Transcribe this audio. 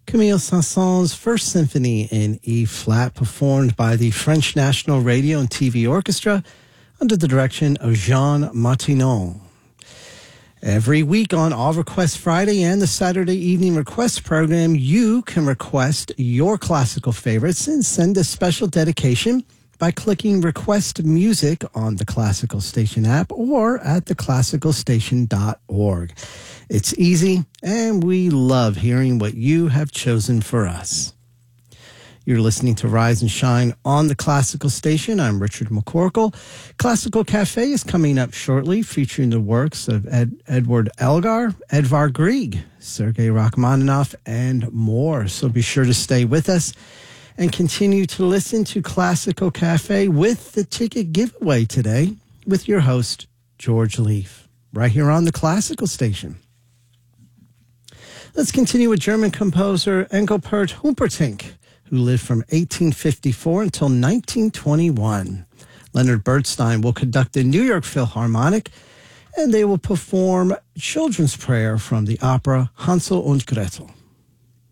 Camille Saint-Saëns' First Symphony in E-flat, performed by the French National Radio and TV Orchestra under the direction of Jean Martinon. Every week on All Request Friday and the Saturday Evening Request program, you can request your classical favorites and send a special dedication by clicking Request Music on the Classical Station app or at theclassicalstation.org. It's easy, and we love hearing what you have chosen for us. You're listening to Rise and Shine on the Classical Station. I'm Richard McCorkle. Classical Cafe is coming up shortly, featuring the works of Edward Elgar, Edvard Grieg, Sergei Rachmaninoff, and more. So be sure to stay with us and continue to listen to Classical Cafe with the ticket giveaway today with your host, George Leaf, right here on the Classical Station. Let's continue with German composer Engelbert Humperdinck, who lived from 1854 until 1921. Leonard Bernstein will conduct the New York Philharmonic, and they will perform Children's Prayer from the opera Hansel und Gretel.